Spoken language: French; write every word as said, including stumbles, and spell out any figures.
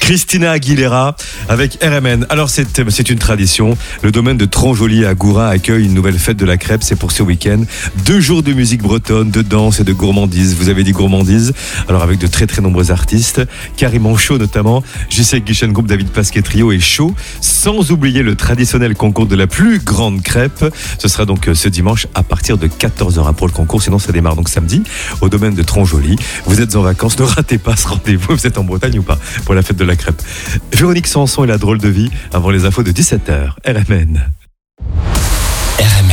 Christina Aguilera avec R M N. Alors c'est, c'est une tradition. Le domaine de Tronjoli à Gourin accueille une nouvelle fête de la crêpe. C'est pour ce week-end. Deux jours de musique bretonne, de danse et de gourmandise. Vous avez dit gourmandise. Alors avec de très très nombreux artistes. Karim Chaud notamment. J C Guichen Group, David Pasquet Trio et Chaud. Sans oublier le traditionnel concours de la plus grande crêpe. Ce sera donc ce dimanche à partir de quatorze heures pour le concours. Sinon ça démarre donc samedi au domaine de Tronjoli. Vous êtes en vacances, ne ratez pas ce rendez-vous. Vous êtes en Bretagne ou pas pour la fête de la crêpe. Véronique Sanson et la drôle de vie avant les infos de dix-sept heures. R M N. R M N.